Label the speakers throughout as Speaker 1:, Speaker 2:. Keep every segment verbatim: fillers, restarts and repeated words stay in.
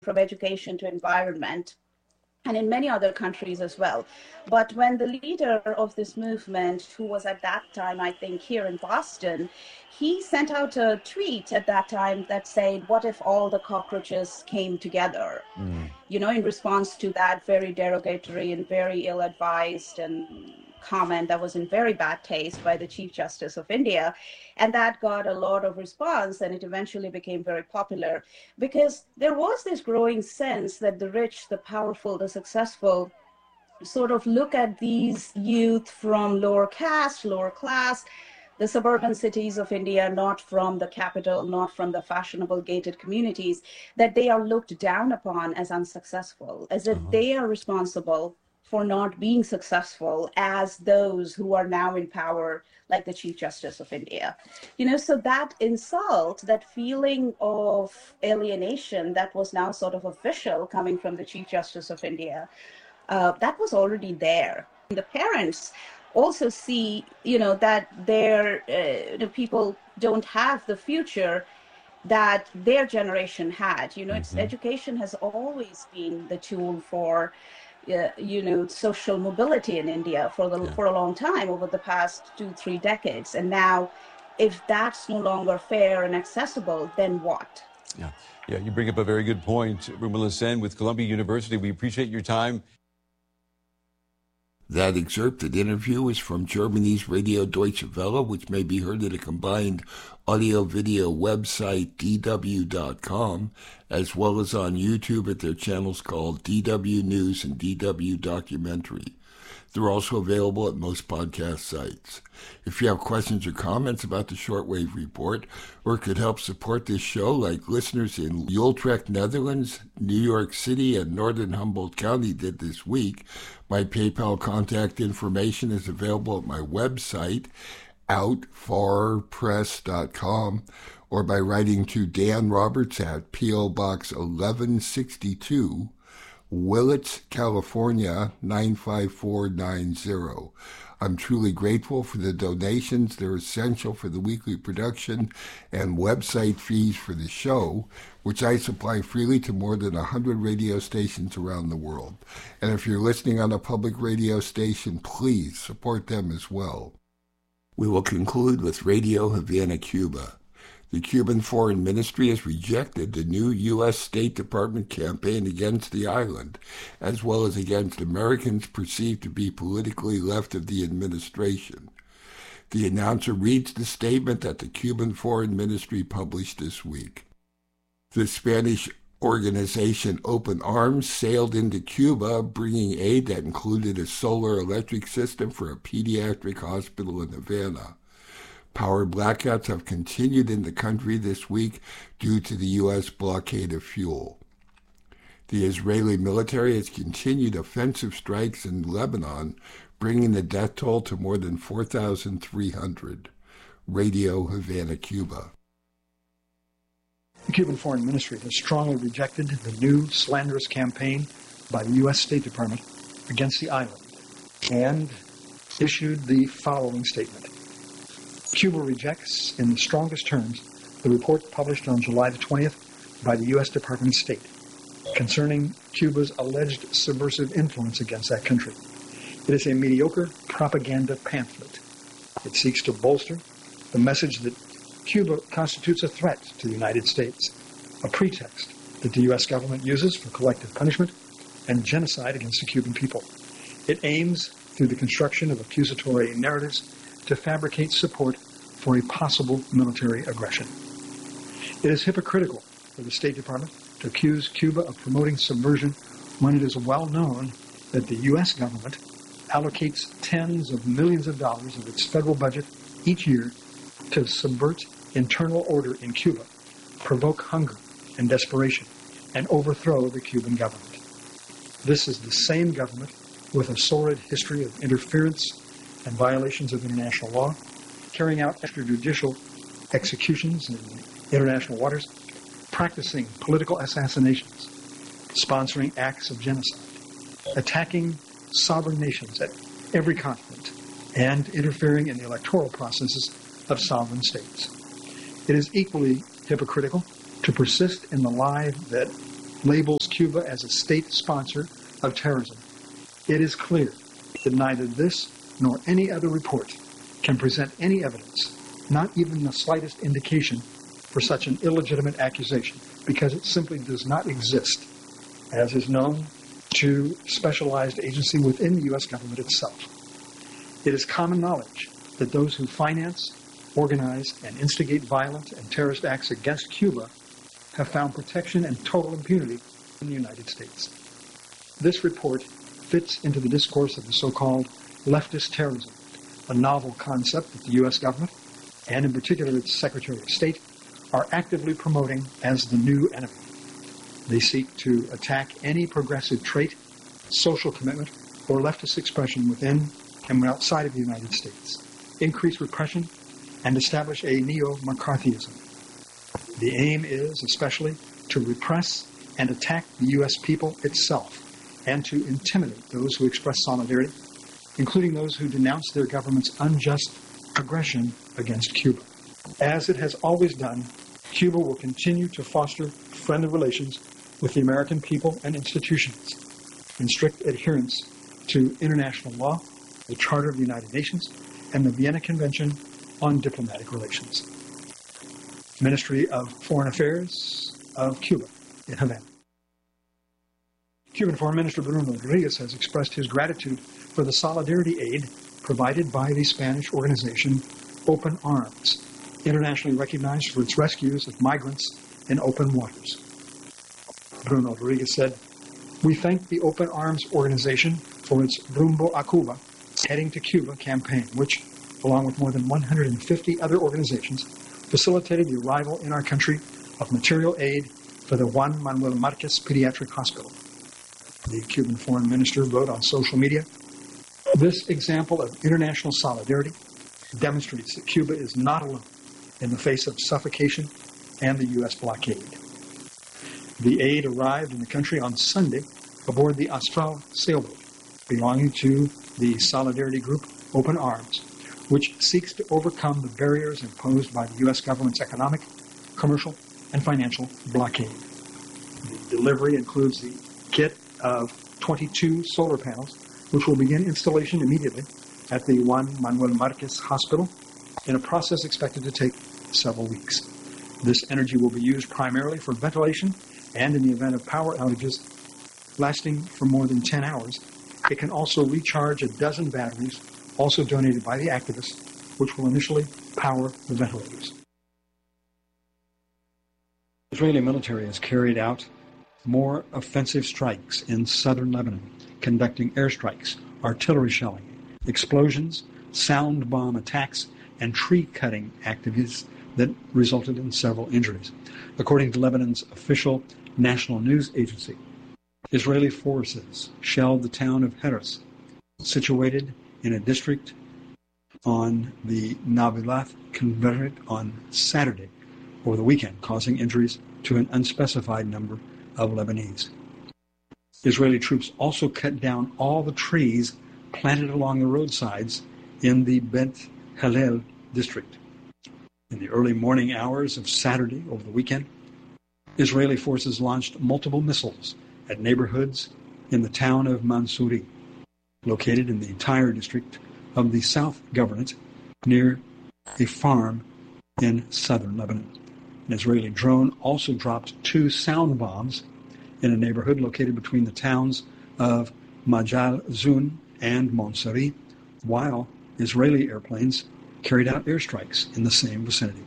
Speaker 1: from education to environment, and in many other countries as well. But when the leader of this movement, who was at that time, I think, here in Boston, he sent out a tweet at that time that said, what if all the cockroaches came together? Mm. You know, in response to that very derogatory and very ill-advised and comment that was in very bad taste by the Chief Justice of India. And that got a lot of response, and it eventually became very popular because there was this growing sense that the rich, the powerful, the successful sort of look at these youth from lower caste, lower class, the suburban cities of India, not from the capital, not from the fashionable gated communities, that they are looked down upon as unsuccessful, as if uh-huh. they are responsible for not being successful as those who are now in power, like the Chief Justice of India. You know, so that insult, that feeling of alienation that was now sort of official coming from the Chief Justice of India, uh, that was already there. The parents also see, you know, that their uh, the people don't have the future that their generation had. You know, mm-hmm. it's education has always been the tool for Uh, you know, social mobility in India for the yeah. for a long time, over the past two, three decades. And now, if that's no longer fair and accessible, then what?
Speaker 2: Yeah, yeah. You bring up a very good point, Rumila Sen with Columbia University. We appreciate your time.
Speaker 3: That excerpted interview is from Germany's Radio Deutsche Welle, which may be heard at a combined audio-video website, D W dot com, as well as on YouTube at their channels called D W News and D W Documentary. They're also available at most podcast sites. If you have questions or comments about the Shortwave Report, or could help support this show, like listeners in Utrecht, Netherlands, New York City, and Northern Humboldt County did this week, my PayPal contact information is available at my website, out far press dot com, or by writing to Dan Roberts at P O Box eleven sixty-two, Willits, California, nine five four nine zero. I'm truly grateful for the donations. They're essential for the weekly production and website fees for the show, which I supply freely to more than one hundred radio stations around the world. And if you're listening on a public radio station, please support them as well. We will conclude with Radio Havana, Cuba. The Cuban Foreign Ministry has rejected the new U S State Department campaign against the island, as well as against Americans perceived to be politically left of the administration. The announcer reads the statement that the Cuban Foreign Ministry published this week. The Spanish organization Open Arms sailed into Cuba, bringing aid that included a solar electric system for a pediatric hospital in Havana. Power blackouts have continued in the country this week due to the U S blockade of fuel. The Israeli military has continued offensive strikes in Lebanon, bringing the death toll to more than four thousand three hundred. Radio Havana, Cuba.
Speaker 4: The Cuban Foreign Ministry has strongly rejected the new slanderous campaign by the U S State Department against the island and issued the following statement. Cuba rejects, in the strongest terms, the report published on July the twentieth by the U S Department of State concerning Cuba's alleged subversive influence against that country. It is a mediocre propaganda pamphlet. It seeks to bolster the message that Cuba constitutes a threat to the United States, a pretext that the U S government uses for collective punishment and genocide against the Cuban people. It aims, through the construction of accusatory narratives, to fabricate support for a possible military aggression. It is hypocritical for the State Department to accuse Cuba of promoting subversion when it is well known that the U S government allocates tens of millions of dollars of its federal budget each year to subvert internal order in Cuba, provoke hunger and desperation, and overthrow the Cuban government. This is the same government with a sordid history of interference and violations of international law, carrying out extrajudicial executions in international waters, practicing political assassinations, sponsoring acts of genocide, attacking sovereign nations at every continent, and interfering in the electoral processes of sovereign states. It is equally hypocritical to persist in the lie that labels Cuba as a state sponsor of terrorism, it is clear that neither this nor any other report can present any evidence, not even the slightest indication, for such an illegitimate accusation, because it simply does not exist, as is known to specialized agency within the U S government itself. It is common knowledge that those who finance, organize, and instigate violent and terrorist acts against Cuba have found protection and total impunity in the United States. This report fits into the discourse of the so-called leftist terrorism, a novel concept that the U S government, and in particular its Secretary of State, are actively promoting as the new enemy. They seek to attack any progressive trait, social commitment, or leftist expression within and outside of the United States, increase repression, and establish a neo-McCarthyism. The aim is especially to repress and attack the U S people itself, and to intimidate those who express solidarity, including those who denounce their government's unjust aggression against Cuba. As it has always done, Cuba will continue to foster friendly relations with the American people and institutions in strict adherence to international law, the Charter of the United Nations, and the Vienna Convention on Diplomatic Relations. Ministry of Foreign Affairs of Cuba in Havana. Cuban Foreign Minister Bruno Rodriguez has expressed his gratitude for the solidarity aid provided by the Spanish organization Open Arms, internationally recognized for its rescues of migrants in open waters. Bruno Rodriguez said, "We thank the Open Arms organization for its Rumbo a Cuba, Heading to Cuba campaign, which, along with more than one hundred fifty other organizations, facilitated the arrival in our country of material aid for the Juan Manuel Marquez Pediatric Hospital." The Cuban foreign minister wrote on social media, "This example of international solidarity demonstrates that Cuba is not alone in the face of suffocation and the U S blockade." The aid arrived in the country on Sunday aboard the Austral sailboat, belonging to the solidarity group Open Arms, which seeks to overcome the barriers imposed by the U S government's economic, commercial, and financial blockade. The delivery includes the kit of twenty-two solar panels, which will begin installation immediately at the Juan Manuel Marquez Hospital in a process expected to take several weeks. This energy will be used primarily for ventilation, and in the event of power outages lasting for more than ten hours, it can also recharge a dozen batteries, also donated by the activists, which will initially power the ventilators. The Israeli military has carried out more offensive strikes in southern Lebanon, conducting airstrikes, artillery shelling, explosions, sound bomb attacks, and tree-cutting activities that resulted in several injuries. According to Lebanon's official national news agency, Israeli forces shelled the town of Heres, situated in a district on the Nabilath Converted on Saturday over the weekend, causing injuries to an unspecified number of Lebanese. Israeli troops also cut down all the trees planted along the roadsides in the Beit Hallel district. In the early morning hours of Saturday over the weekend, Israeli forces launched multiple missiles at neighborhoods in the town of Mansouri, located in the Tyre district of the South Governorate near a farm in southern Lebanon. An Israeli drone also dropped two sound bombs in a neighborhood located between the towns of Majal Zun and Mansouri, while Israeli airplanes carried out airstrikes in the same vicinity.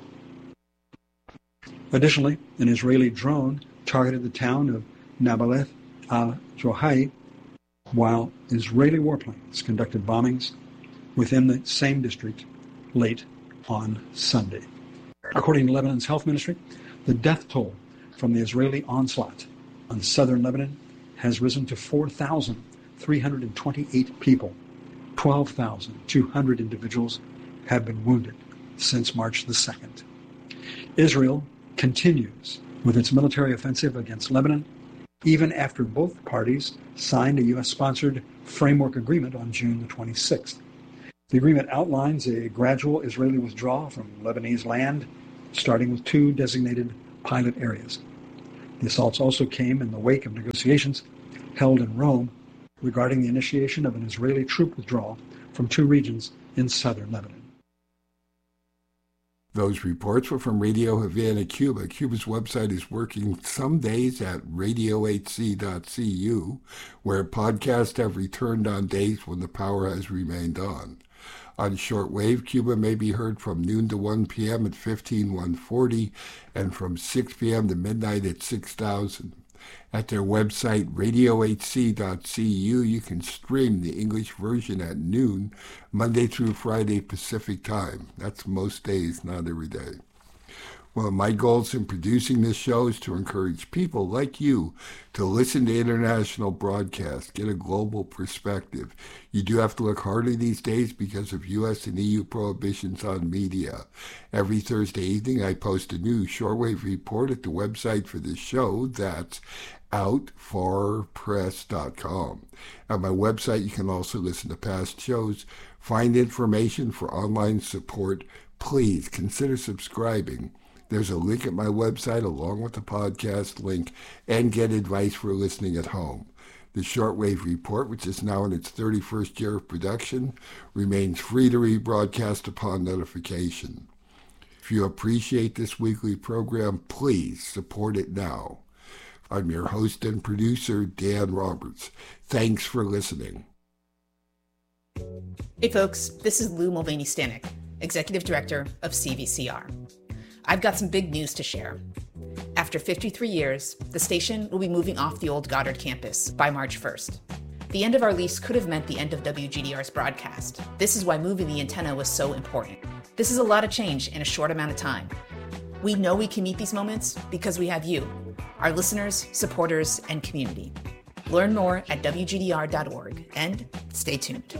Speaker 4: Additionally, an Israeli drone targeted the town of Nabaleth al-Johai, while Israeli warplanes conducted bombings within the same district late on Sunday. According to Lebanon's health ministry, the death toll from the Israeli onslaught on southern Lebanon has risen to four thousand three hundred twenty-eight people. twelve thousand two hundred individuals have been wounded since March the second. Israel continues with its military offensive against Lebanon, even after both parties signed a U S-sponsored framework agreement on June the twenty-sixth. The agreement outlines a gradual Israeli withdrawal from Lebanese land, starting with two designated pilot areas. The assaults also came in the wake of negotiations held in Rome regarding the initiation of an Israeli troop withdrawal from two regions in southern Lebanon.
Speaker 3: Those reports were from Radio Havana, Cuba. Cuba's website is working some days at radio h c dot c u, where podcasts have returned on days when the power has remained on. On shortwave, Cuba may be heard from noon to one p.m. at fifteen one forty and from six p.m. to midnight at six thousand. At their website, radio h c dot c u, you can stream the English version at noon, Monday through Friday Pacific time. That's most days, not every day. One of my goals in producing this show is to encourage people like you to listen to international broadcasts, get a global perspective. You do have to look harder these days because of U S and E U prohibitions on media. Every Thursday evening, I post a new shortwave report at the website for this show. That's out far press dot com. At my website, you can also listen to past shows, find information for online support. Please consider subscribing. There's a link at my website along with the podcast link, and get advice for listening at home. The Shortwave Report, which is now in its thirty-first year of production, remains free to rebroadcast upon notification. If you appreciate this weekly program, please support it now. I'm your host and producer, Dan Roberts. Thanks for listening.
Speaker 5: Hey folks, this is Lou Mulvaney-Stanek, Executive Director of C V C R. I've got some big news to share. After fifty-three years, the station will be moving off the old Goddard campus by March first. The end of our lease could have meant the end of W G D R's broadcast. This is why moving the antenna was so important. This is a lot of change in a short amount of time. We know we can meet these moments because we have you, our listeners, supporters, and community. Learn more at w g d r dot org and stay tuned.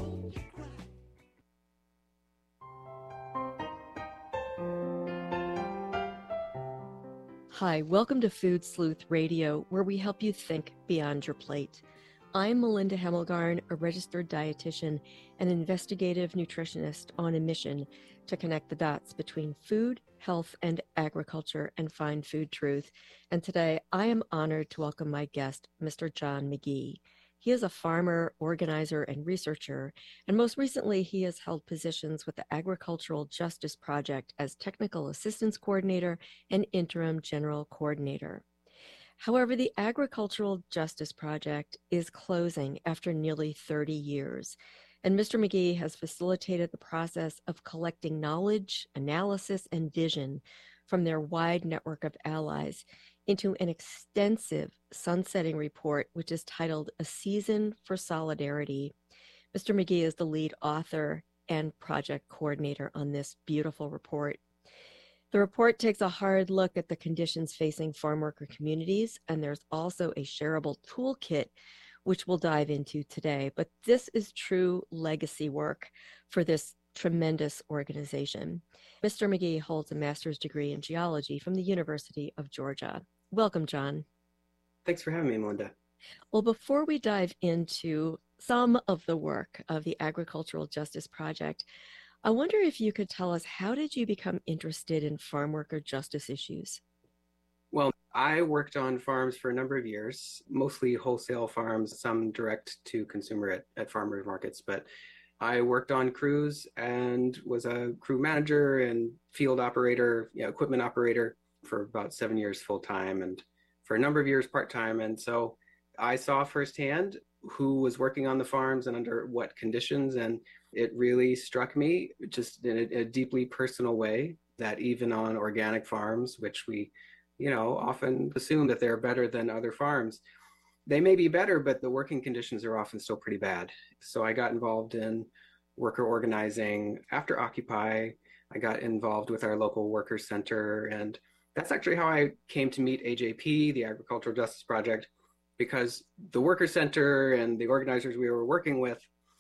Speaker 6: Hi, welcome to Food Sleuth Radio, where we help you think beyond your plate. I'm Melinda Hemmelgarn, a registered dietitian and investigative nutritionist on a mission to connect the dots between food, health, and agriculture and find food truth. And today I am honored to welcome my guest, Mister John McGee. He is a farmer, organizer, and researcher, and most recently he has held positions with the Agricultural Justice Project as Technical Assistance Coordinator and Interim General Coordinator. However, the Agricultural Justice Project is closing after nearly thirty years, and Mister McGee has facilitated the process of collecting knowledge, analysis, and vision from their wide network of allies into an extensive sunsetting report, which is titled A Season for Solidarity. Mister McGee is the lead author and project coordinator on this beautiful report. The report takes a hard look at the conditions facing farm worker communities, and there's also a shareable toolkit, which we'll dive into today. But this is true legacy work for this tremendous organization. Mister McGee holds a master's degree in geology from the University of Georgia. Welcome, John.
Speaker 7: Thanks for having me, Melinda.
Speaker 6: Well, before we dive into some of the work of the Agricultural Justice Project, I wonder if you could tell us, how did you become interested in farm worker justice issues?
Speaker 7: Well, I worked on farms for a number of years, mostly wholesale farms, some direct to consumer at, at farmers markets, but I worked on crews and was a crew manager and field operator, you know, equipment operator for about seven years full-time and for a number of years part-time. And so I saw firsthand who was working on the farms and under what conditions. And it really struck me just in a, a deeply personal way that even on organic farms, which we, you know, often assume that they're better than other farms, they may be better, but the working conditions are often still pretty bad. So I got involved in worker organizing after Occupy. I got involved with our local worker center, and that's actually how I came to meet A J P, the Agricultural Justice Project, because the worker center and the organizers we were working with,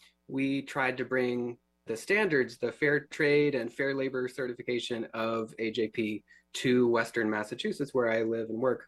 Speaker 7: we tried to bring the standards, the fair trade and fair labor certification of A J P to Western Massachusetts, where I live and work.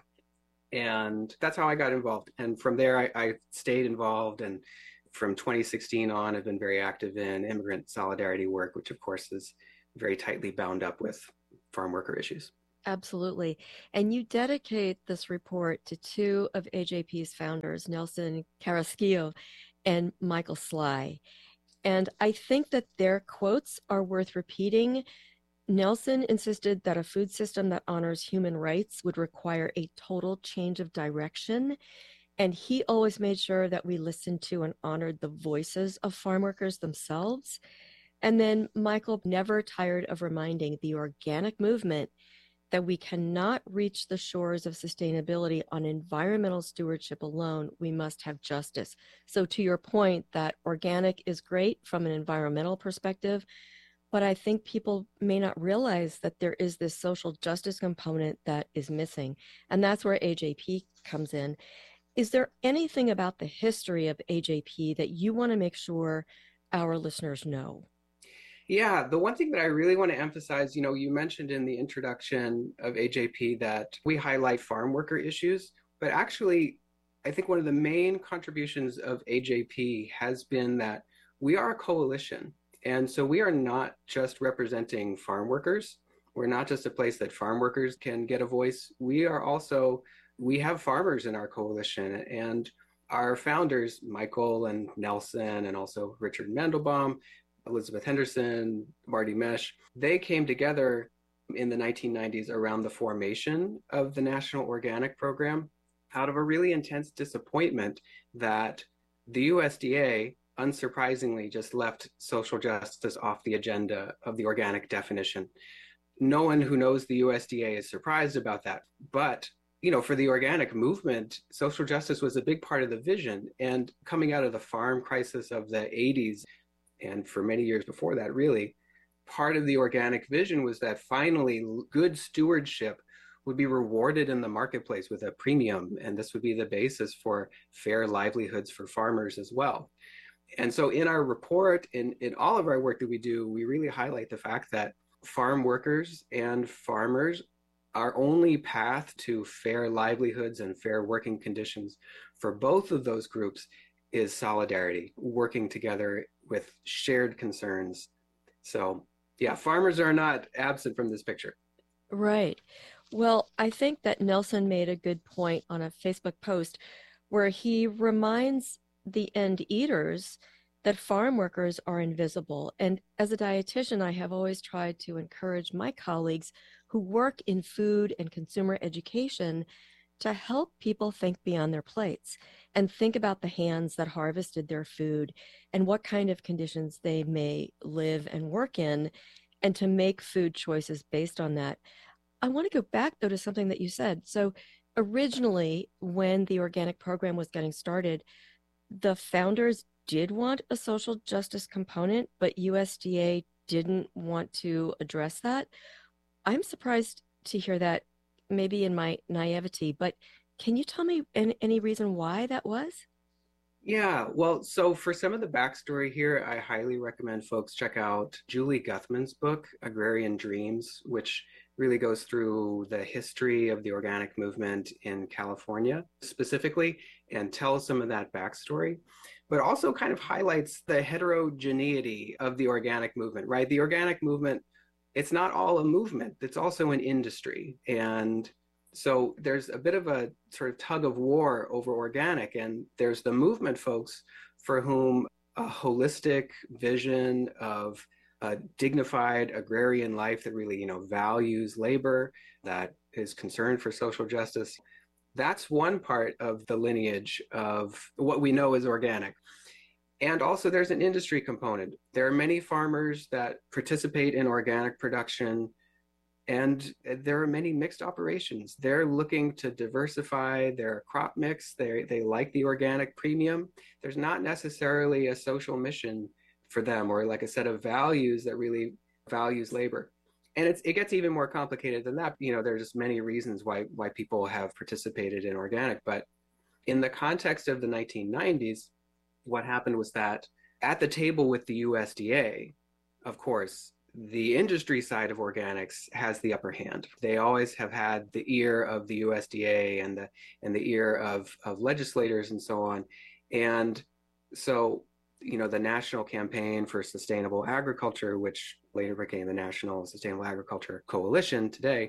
Speaker 7: And that's how I got involved. And from there, I, I stayed involved. And from twenty sixteen on, I've been very active in immigrant solidarity work, which of course is very tightly bound up with farm worker issues.
Speaker 6: Absolutely. And you dedicate this report to two of A J P's founders, Nelson Carrasquillo and Michael Sly. And I think that their quotes are worth repeating. Nelson insisted that a food system that honors human rights would require a total change of direction. And he always made sure that we listened to and honored the voices of farm workers themselves. And then Michael never tired of reminding the organic movement that we cannot reach the shores of sustainability on environmental stewardship alone. We must have justice. So to your point that organic is great from an environmental perspective, but I think people may not realize that there is this social justice component that is missing. And that's where A J P comes in. Is there anything about the history of A J P that you want to make sure our listeners know?
Speaker 7: Yeah, the one thing that I really want to emphasize, you know, you mentioned in the introduction of A J P that we highlight farm worker issues, but actually, I think one of the main contributions of A J P has been that we are a coalition. And so we are not just representing farm workers. We're not just a place that farm workers can get a voice. We are also, we have farmers in our coalition, and our founders, Michael and Nelson, and also Richard Mandelbaum, Elizabeth Henderson, Marty Mesh, they came together in the nineteen nineties around the formation of the National Organic Program out of a really intense disappointment that the U S D A, unsurprisingly, just left social justice off the agenda of the organic definition. No one who knows the U S D A is surprised about that. But, you know, for the organic movement, social justice was a big part of the vision. And coming out of the farm crisis of the eighties, and for many years before that, really, part of the organic vision was that finally good stewardship would be rewarded in the marketplace with a premium, and this would be the basis for fair livelihoods for farmers as well. And so in our report, in, in all of our work that we do, we really highlight the fact that farm workers and farmers, our only path to fair livelihoods and fair working conditions for both of those groups is solidarity, working together with shared concerns. So yeah, farmers are not absent from this picture.
Speaker 6: Right. Well, I think that Nelson made a good point on a Facebook post where he reminds the end eaters that farm workers are invisible. And as a dietitian, I have always tried to encourage my colleagues who work in food and consumer education to help people think beyond their plates and think about the hands that harvested their food and what kind of conditions they may live and work in, and to make food choices based on that. I want to go back, though, to something that you said. So originally, when the organic program was getting started, the founders did want a social justice component, but U S D A didn't want to address that. I'm surprised to hear that, maybe in my naivety, but can you tell me any, any reason why that was?
Speaker 7: Yeah, well, so for some of the backstory here, I highly recommend folks check out Julie Guthman's book, Agrarian Dreams, which really goes through the history of the organic movement in California specifically, and tells some of that backstory, but also kind of highlights the heterogeneity of the organic movement, right? The organic movement, it's not all a movement, it's also an industry. And so there's a bit of a sort of tug of war over organic, and there's the movement folks for whom a holistic vision of a dignified agrarian life that really, you know, values labor, that is concerned for social justice. That's one part of the lineage of what we know as organic. And also there's an industry component. There are many farmers that participate in organic production, and there are many mixed operations. They're looking to diversify their crop mix. They they like the organic premium. There's not necessarily a social mission for them, or like a set of values that really values labor. And it's, it gets even more complicated than that. You know, there's just many reasons why why people have participated in organic. But in the context of the nineteen nineties, what happened was that at the table with the U S D A, of course, the industry side of organics has the upper hand. They always have had the ear of the U S D A and the and the ear of, of legislators and so on. And so, you know, the National Campaign for Sustainable Agriculture, which later became the National Sustainable Agriculture Coalition today,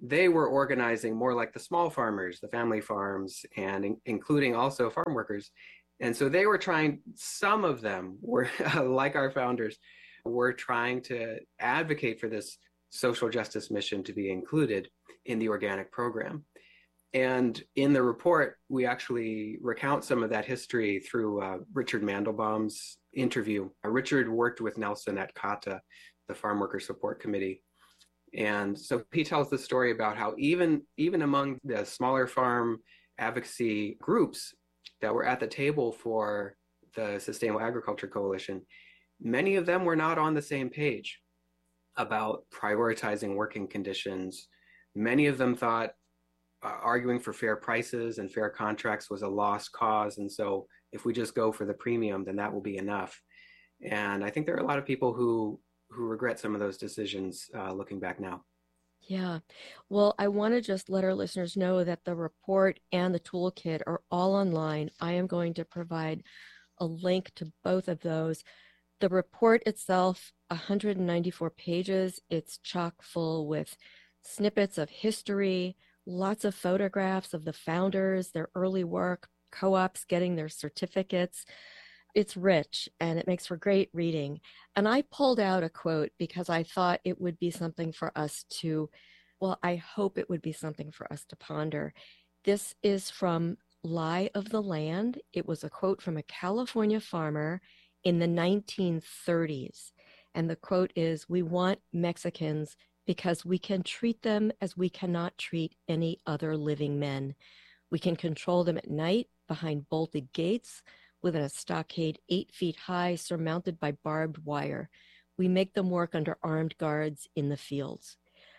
Speaker 7: they were organizing more like the small farmers, the family farms, and in, including also farm workers. And so they were trying, some of them were, like our founders, were trying to advocate for this social justice mission to be included in the organic program. And in the report, we actually recount some of that history through uh, Richard Mandelbaum's interview. Uh, Richard worked with Nelson at C A T A, the Farm Worker Support Committee. And so he tells the story about how even, even among the smaller farm advocacy groups that were at the table for the Sustainable Agriculture Coalition, many of them were not on the same page about prioritizing working conditions. Many of them thought uh, arguing for fair prices and fair contracts was a lost cause. And so if we just go for the premium, then that will be enough. And I think there are a lot of people who who regret some of those decisions uh, looking back now.
Speaker 6: Yeah. Well, I want to just let our listeners know that the report and the toolkit are all online. I am going to provide a link to both of those. The report itself, one hundred ninety-four pages. It's chock full with snippets of history, lots of photographs of the founders, their early work, co-ops getting their certificates. It's rich and it makes for great reading. And I pulled out a quote because I thought it would be something for us to, well, I hope it would be something for us to ponder. This is from Lie of the Land. It was a quote from a California farmer in the nineteen thirties. And the quote is, "We want Mexicans because we can treat them as we cannot treat any other living men. We can control them at night behind bolted gates, within a stockade eight feet high, surmounted by barbed wire. We make them work under armed guards in the fields."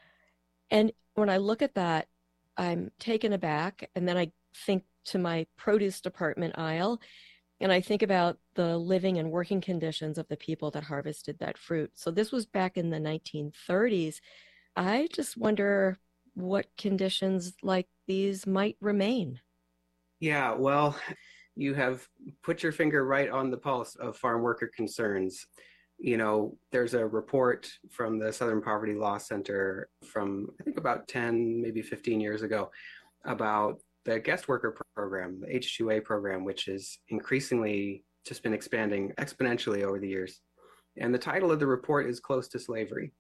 Speaker 6: And when I look at that, I'm taken aback. And then I think to my produce department aisle, and I think about the living and working conditions of the people that harvested that fruit. So this was back in the nineteen thirties. I just wonder what conditions like these might remain.
Speaker 7: Yeah, well, you have put your finger right on the pulse of farm worker concerns. You know, there's a report from the Southern Poverty Law Center from, I think, about ten, maybe fifteen years ago about the guest worker program, the H two A program, which is increasingly just been expanding exponentially over the years. And the title of the report is Close to Slavery.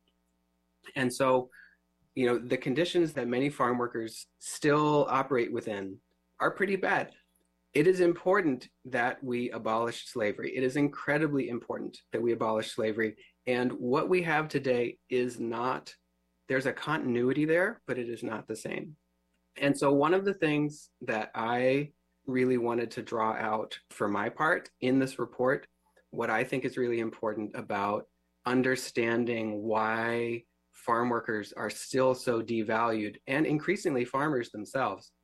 Speaker 7: And so, you know, the conditions that many farm workers still operate within are pretty bad. It is important that we abolish slavery. It is incredibly important that we abolish slavery. And what we have today is not, there's a continuity there, but it is not the same. And so one of the things that I really wanted to draw out for my part in this report, what I think is really important about understanding why farm workers are still so devalued, and increasingly farmers themselves,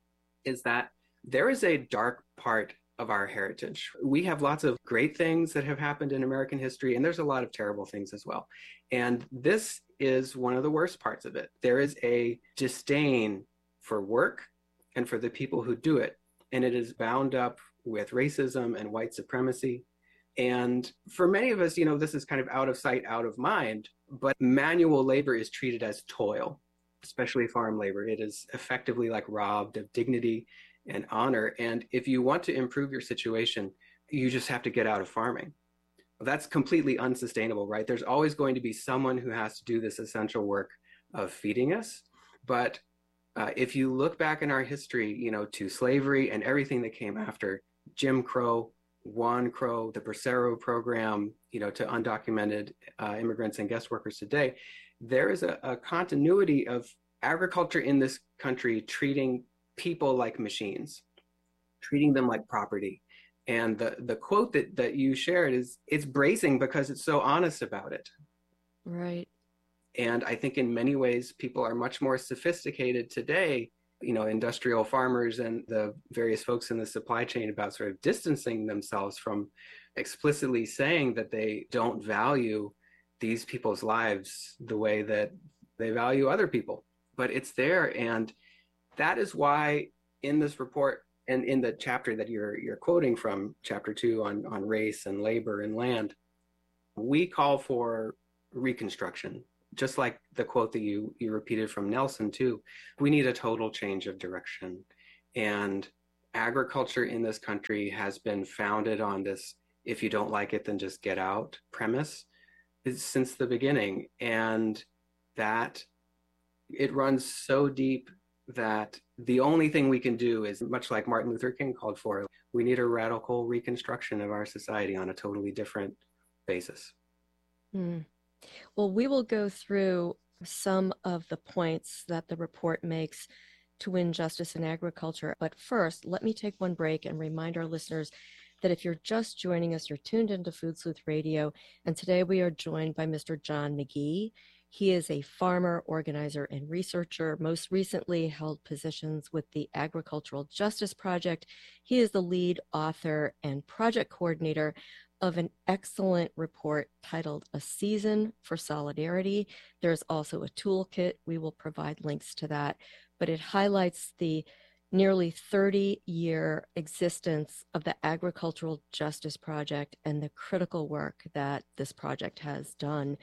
Speaker 7: is that there is a dark part of our heritage. We have lots of great things that have happened in American history, and there's a lot of terrible things as well. And this is one of the worst parts of it. There is a disdain for work and for the people who do it. And it is bound up with racism and white supremacy. And for many of us, you know, this is kind of out of sight, out of mind, but manual labor is treated as toil, especially farm labor. It is effectively like robbed of dignity and honor. And if you want to improve your situation, you just have to get out of farming. That's completely unsustainable, right? There's always going to be someone who has to do this essential work of feeding us. But uh, if you look back in our history, you know, to slavery and everything that came after, Jim Crow, Juan Crow, the Bracero program, you know, to undocumented uh, immigrants and guest workers today, there is a, a continuity of agriculture in this country treating people like machines, treating them like property. And the, the quote that, that you shared is, it's bracing because it's so honest about it.
Speaker 6: Right.
Speaker 7: And I think in many ways, people are much more sophisticated today, you know, industrial farmers and the various folks in the supply chain, about sort of distancing themselves from explicitly saying that they don't value these people's lives the way that they value other people. But it's there. And that is why in this report and in the chapter that you're you're quoting from, chapter two on, on race and labor and land, we call for reconstruction. just like the quote that you, you repeated from Nelson too, we need a total change of direction. And agriculture in this country has been founded on this, if you don't like it, then just get out premise since the beginning. And that it runs so deep that the only thing we can do is, much like Martin Luther King called for, we need a radical reconstruction of our society on a totally different basis.
Speaker 6: Mm. Well, we will go through some of the points that the report makes to win justice in agriculture. But first, let me take one break and remind our listeners that if you're just joining us, you're tuned into Food Sleuth Radio. And today we are joined by Mister John McGee. He is a farmer, organizer, and researcher, most recently held positions with the Agricultural Justice Project. He is the lead author and project coordinator of an excellent report titled A Season for Solidarity. There's also a toolkit. We will provide links to that, but it highlights the nearly thirty-year existence of the Agricultural Justice Project and the critical work that this project has done.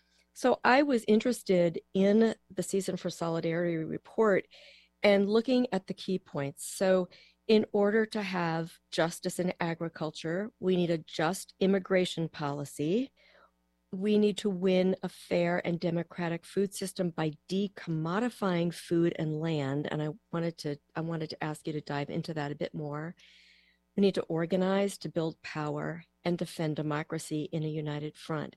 Speaker 6: So I was interested in the Season for Solidarity report and looking at the key points. So in order to have justice in agriculture, we need a just immigration policy. We need to win a fair and democratic food system by decommodifying food and land. And I wanted to, I wanted to ask you to dive into that a bit more. We need to organize to build power and defend democracy in a united front.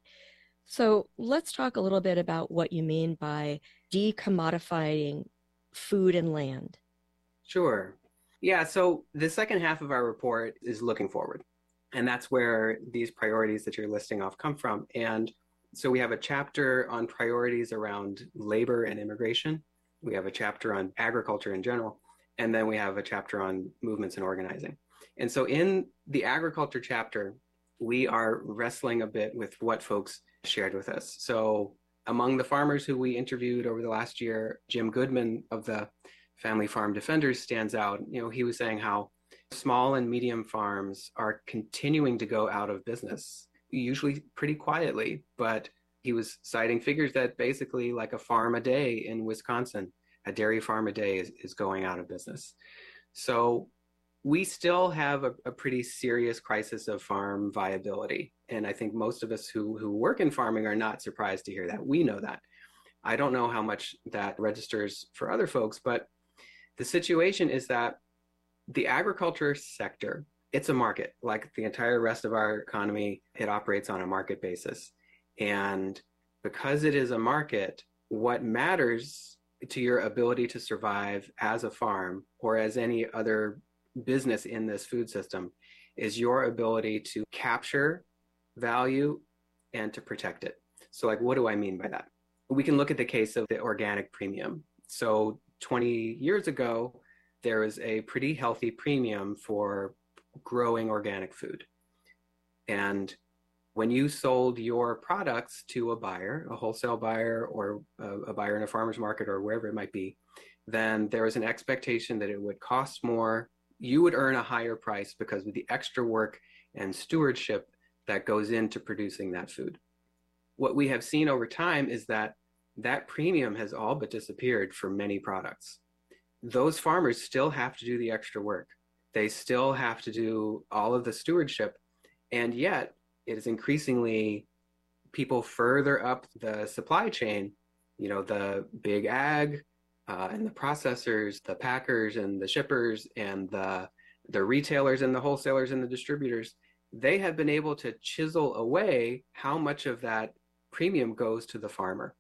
Speaker 6: So let's talk a little bit about what you mean by decommodifying food and land.
Speaker 7: Sure. Yeah, so the second half of our report is looking forward. And that's where these priorities that you're listing off come from. And so we have a chapter on priorities around labor and immigration. We have a chapter on agriculture in general. And then we have a chapter on movements and organizing. And so in the agriculture chapter, we are wrestling a bit with what folks shared with us. So among the farmers who we interviewed over the last year, Jim Goodman of the Family Farm Defenders stands out. You know, he was saying how small and medium farms are continuing to go out of business, usually pretty quietly, but he was citing figures that basically like a farm a day in Wisconsin, a dairy farm a day is, is going out of business. So we still have a, a pretty serious crisis of farm viability. And I think most of us who, who work in farming are not surprised to hear that. We know that. I don't know how much that registers for other folks, but the situation is that the agriculture sector, it's a market. Like the entire rest of our economy, it operates on a market basis. And because it is a market, what matters to your ability to survive as a farm or as any other business in this food system is your ability to capture value and to protect it. So like, what do I mean by that? We can look at the case of the organic premium. So twenty years ago, there was a pretty healthy premium for growing organic food. And when you sold your products to a buyer, a wholesale buyer or a, a buyer in a farmer's market or wherever it might be, then there was an expectation that it would cost more. You would earn a higher price because of the extra work and stewardship that goes into producing that food. What we have seen over time is that that premium has all but disappeared for many products. Those farmers still have to do the extra work. They still have to do all of the stewardship. And yet it is increasingly people further up the supply chain, you know, the big ag uh, and the processors, the packers and the shippers and the, the retailers and the wholesalers and the distributors, they have been able to chisel away how much of that premium goes to the farmer.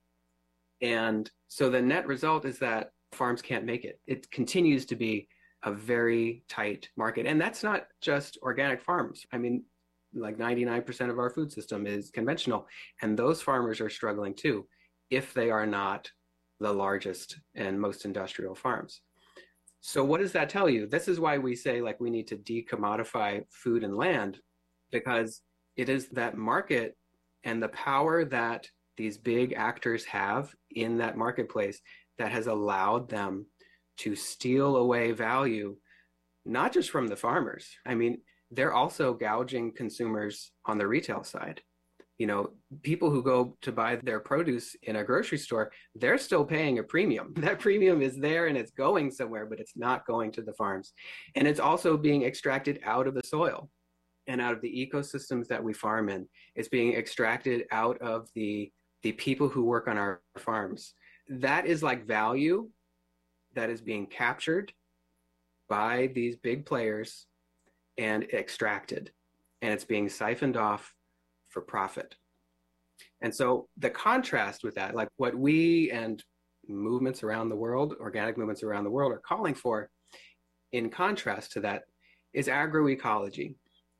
Speaker 7: And so the net result is that farms can't make it. It continues to be a very tight market. And that's not just organic farms. I mean, like ninety-nine percent of our food system is conventional. And those farmers are struggling too, if they are not the largest and most industrial farms. So what does that tell you? This is why we say like we need to decommodify food and land, because it is that market and the power that these big actors have in that marketplace that has allowed them to steal away value, not just from the farmers. I mean, they're also gouging consumers on the retail side. You know, people who go to buy their produce in a grocery store, they're still paying a premium. That premium is there and it's going somewhere, but it's not going to the farms. And it's also being extracted out of the soil and out of the ecosystems that we farm in. It's being extracted out of the, the people who work on our farms. That is like value that is being captured by these big players and extracted, and it's being siphoned off for profit. And so the contrast with that, like what we and movements around the world, organic movements around the world are calling for, in contrast to that, is agroecology.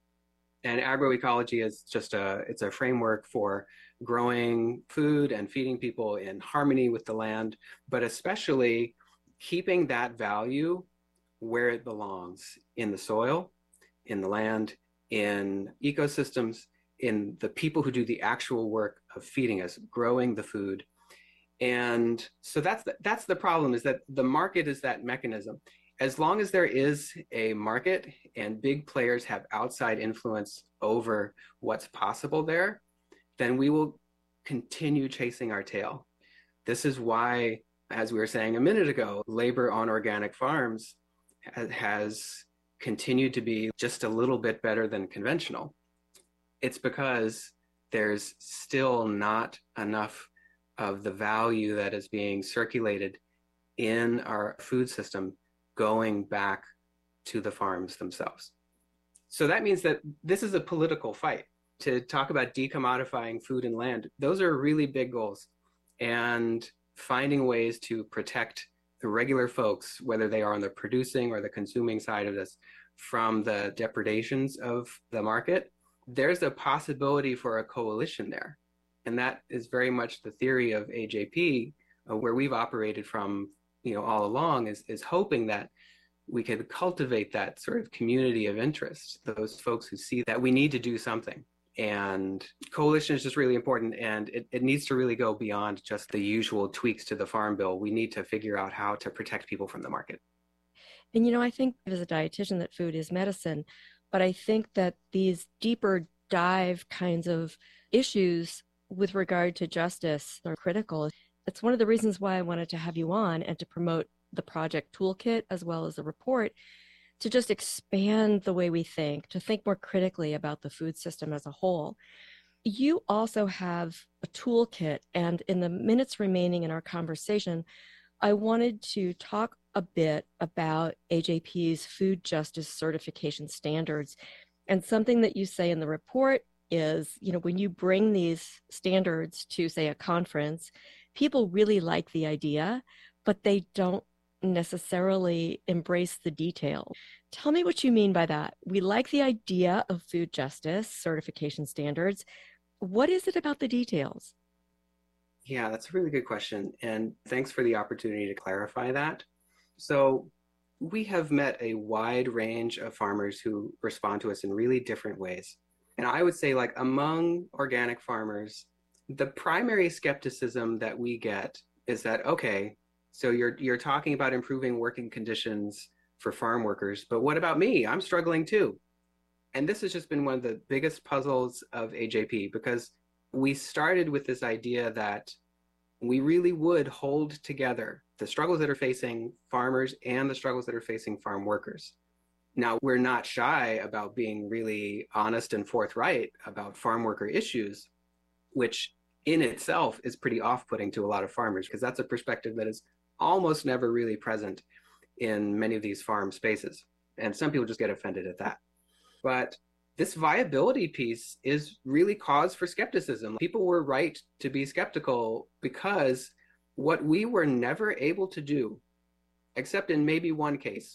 Speaker 7: And agroecology is just a, it's a framework for growing food and feeding people in harmony with the land, but especially keeping that value where it belongs, in the soil, in the land, in ecosystems, in the people who do the actual work of feeding us, growing the food. And so that's the, that's the problem, is that the market is that mechanism. As long as there is a market and big players have outside influence over what's possible there, then we will continue chasing our tail. This is why, as we were saying a minute ago, labor on organic farms has continued to be just a little bit better than conventional. It's because there's still not enough of the value that is being circulated in our food system going back to the farms themselves. So that means that this is a political fight. To talk about decommodifying food and land, those are really big goals. And finding ways to protect the regular folks, whether they are on the producing or the consuming side of this, from the depredations of the market, there's a possibility for a coalition there. And that is very much the theory of A J P, uh, where we've operated from, you know, all along, is, is hoping that we could cultivate that sort of community of interest, those folks who see that we need to do something. And coalition is just really important, and it, it needs to really go beyond just the usual tweaks to the Farm Bill. We need to figure out how to protect people from the market.
Speaker 6: And, you know, I think as a dietitian that food is medicine, but I think that these deeper dive kinds of issues with regard to justice are critical. It's one of the reasons why I wanted to have you on and to promote the project toolkit as well as the report, to just expand the way we think, to think more critically about the food system as a whole. You also have a toolkit, and in the minutes remaining in our conversation, I wanted to talk a bit about A J P's food justice certification standards. And something that you say in the report is, you know, when you bring these standards to, say, a conference, people really like the idea, but they don't necessarily embrace the detail. Tell me what you mean by that. We like the idea of food justice certification standards. What is it about the details?
Speaker 7: Yeah, that's a really good question. And thanks for the opportunity to clarify that. So we have met a wide range of farmers who respond to us in really different ways. And I would say, like, among organic farmers, the primary skepticism that we get is that, okay, so you're you're talking about improving working conditions for farm workers, but what about me? I'm struggling too. And this has just been one of the biggest puzzles of A J P, because we started with this idea that we really would hold together the struggles that are facing farmers and the struggles that are facing farm workers. Now, we're not shy about being really honest and forthright about farm worker issues, which in itself is pretty off-putting to a lot of farmers, because that's a perspective that is almost never really present in many of these farm spaces. And some people just get offended at that. But this viability piece is really cause for skepticism. People were right to be skeptical, because what we were never able to do, except in maybe one case,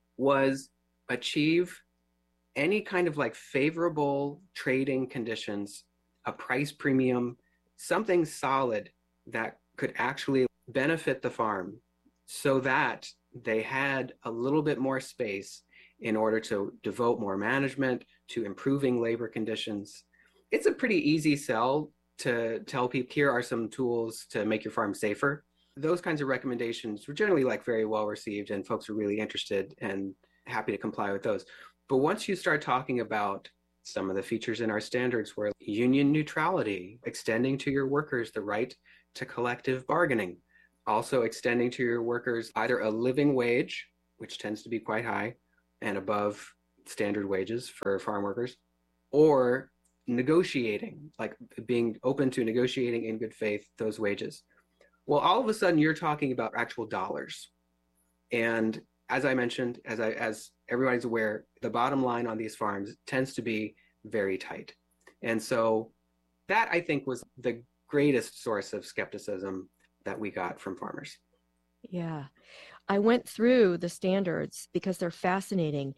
Speaker 7: was achieve any kind of like favorable trading conditions, a price premium, something solid that could actually benefit the farm so that they had a little bit more space in order to devote more management to improving labor conditions. It's a pretty easy sell to tell people, here are some tools to make your farm safer. Those kinds of recommendations were generally like very well received, and folks were really interested and happy to comply with those. But once you start talking about Some of the features in our standards were union neutrality, extending to your workers the right to collective bargaining, also extending to your workers either a living wage, which tends to be quite high and above standard wages for farm workers, or negotiating, like being open to negotiating in good faith those wages. Well, all of a sudden you're talking about actual dollars. And as I mentioned, as I, as everybody's aware, the bottom line on these farms tends to be very tight. And so that, I think, was the greatest source of skepticism that we got from farmers.
Speaker 6: Yeah. I went through the standards because they're fascinating.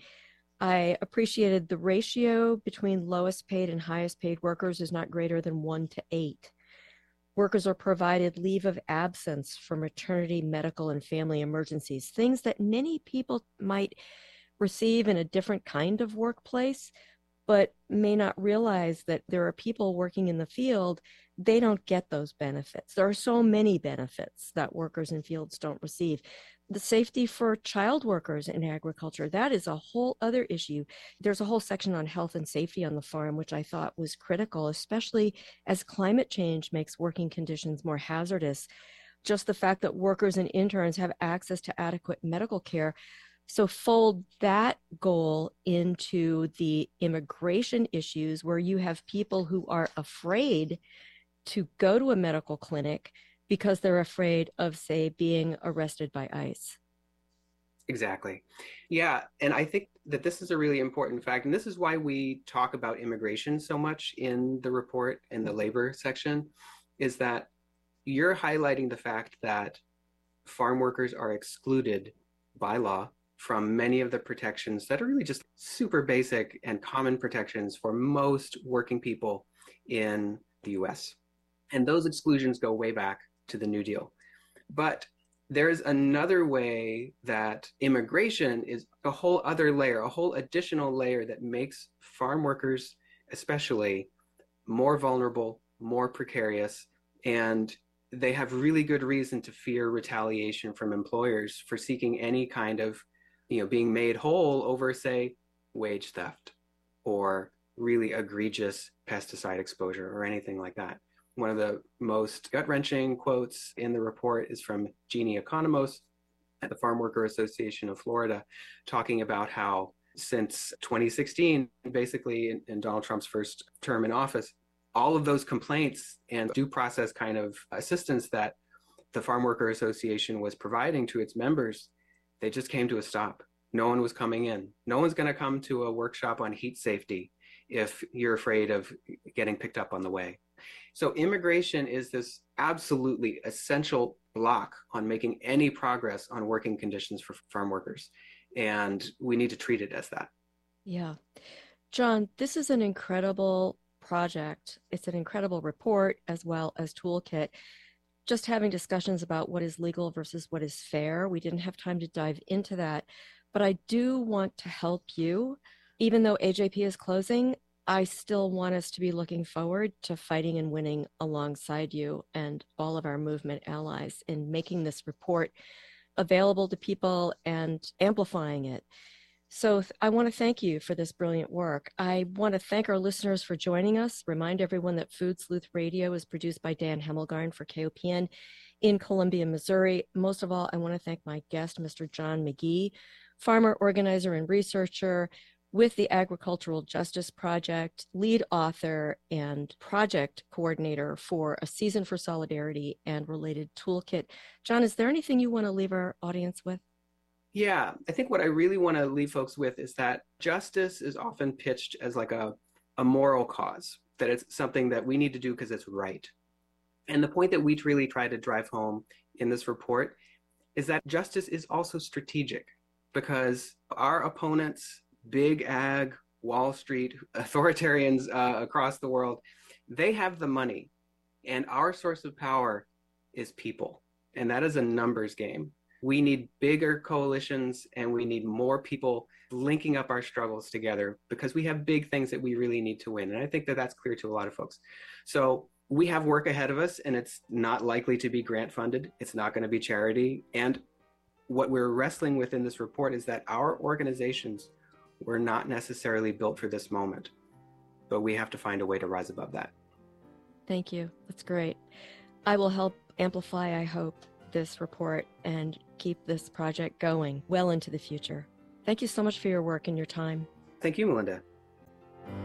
Speaker 6: I appreciated the ratio between lowest paid and highest paid workers is not greater than one to eight. Workers are provided leave of absence for maternity, medical, and family emergencies, things that many people might receive in a different kind of workplace, but may not realize that there are people working in the field, they don't get those benefits. There are so many benefits that workers in fields don't receive. The safety for child workers in agriculture, that is a whole other issue. There's a whole section on health and safety on the farm, which I thought was critical, especially as climate change makes working conditions more hazardous. Just the fact that workers and interns have access to adequate medical care. So fold that goal into the immigration issues where you have people who are afraid to go to a medical clinic because they're afraid of, say, being arrested by ICE.
Speaker 7: Exactly. Yeah. And I think that this is a really important fact. And this is why we talk about immigration so much in the report, in the labor section, is that you're highlighting the fact that farm workers are excluded by law from many of the protections that are really just super basic and common protections for most working people in the U S. And those exclusions go way back to the New Deal. But there's another way that immigration is a whole other layer, a whole additional layer that makes farm workers especially more vulnerable, more precarious, and they have really good reason to fear retaliation from employers for seeking any kind of, you know, being made whole over, say, wage theft or really egregious pesticide exposure or anything like that. One of the most gut-wrenching quotes in the report is from Jeannie Economos at the Farm Worker Association of Florida, talking about how since twenty sixteen, basically in, in Donald Trump's first term in office, all of those complaints and due process kind of assistance that the Farm Worker Association was providing to its members, they just came to a stop. No one was coming in. No one's going to come to a workshop on heat safety if you're afraid of getting picked up on the way. So immigration is this absolutely essential block on making any progress on working conditions for farm workers. And we need to treat it as that.
Speaker 6: Yeah. John, this is an incredible project. It's an incredible report as well as toolkit. Just having discussions about what is legal versus what is fair. We didn't have time to dive into that, but I do want to help you. Even though A J P is closing, I still want us to be looking forward to fighting and winning alongside you and all of our movement allies in making this report available to people and amplifying it. So I want to thank you for this brilliant work. I want to thank our listeners for joining us. Remind everyone that Food Sleuth Radio is produced by Dan Hemmelgarn for K O P N in Columbia, Missouri. Most of all, I want to thank my guest, Mister John McGee, farmer, organizer, and researcher with the Agricultural Justice Project, lead author and project coordinator for A Season for Solidarity and related toolkit. John, is there anything you want to leave our audience with?
Speaker 7: Yeah, I think what I really want to leave folks with is that justice is often pitched as like a, a moral cause, that it's something that we need to do because it's right. And the point that we really try to drive home in this report is that justice is also strategic, because our opponents, Big Ag, Wall Street, authoritarians uh, across the world, they have the money. And our source of power is people. And that is a numbers game. We need bigger coalitions and we need more people linking up our struggles together because we have big things that we really need to win. And I think that that's clear to a lot of folks. So we have work ahead of us, and it's not likely to be grant funded. It's not going to be charity. And what we're wrestling with in this report is that our organizations were not necessarily built for this moment. but we have to find a way to rise above that.
Speaker 6: Thank you. That's great. I will help amplify, I hope, this report and keep this project going well into the future. Thank you so much for your work and your time.
Speaker 7: Thank you, Melinda.